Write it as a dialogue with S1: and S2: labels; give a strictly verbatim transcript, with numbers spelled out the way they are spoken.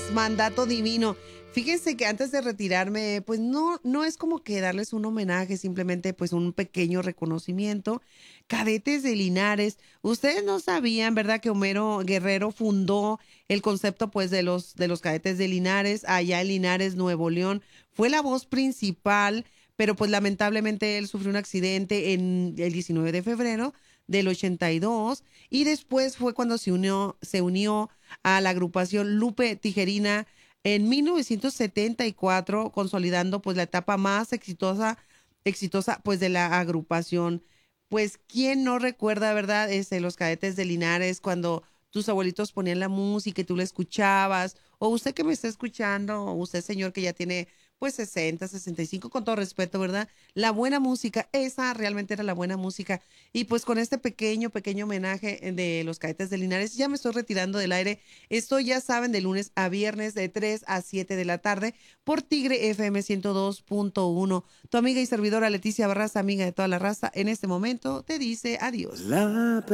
S1: Mandato Divino. Fíjense que antes de retirarme, pues no, no es como que darles un homenaje, simplemente pues un pequeño reconocimiento. Cadetes de Linares, ustedes no sabían, ¿verdad? Que Homero Guerrero fundó el concepto pues de los, de los cadetes de Linares, allá en Linares, Nuevo León. Fue la voz principal, pero pues lamentablemente él sufrió un accidente en el diecinueve de febrero del ochenta y dos y después fue cuando se unió, se unió a la agrupación Lupe Tijerina en mil novecientos setenta y cuatro, consolidando pues la etapa más exitosa, exitosa pues de la agrupación. Pues quién no recuerda, ¿verdad? Este, los cadetes de Linares cuando tus abuelitos ponían la música y tú la escuchabas, o usted que me está escuchando, o usted señor que ya tiene pues sesenta, sesenta y cinco, con todo respeto, ¿verdad? La buena música, esa realmente era la buena música. Y pues con este pequeño, pequeño homenaje de los cadetes de Linares, ya me estoy retirando del aire. Estoy, ya saben, de lunes a viernes de tres a siete de la tarde por Tigre F M ciento dos punto uno. Tu amiga y servidora Leticia Barraza, amiga de toda la raza, en este momento te dice adiós. La